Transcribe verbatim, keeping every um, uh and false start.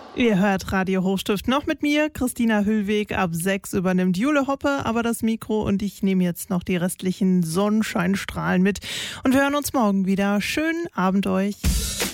Ihr hört Radio Hochstift noch mit mir, Christina Hüllweg. Ab sechs übernimmt Jule Hoppe aber das Mikro und ich nehme jetzt noch die restlichen Sonnenscheinstrahlen mit. Und wir hören uns morgen wieder. Schönen Abend euch.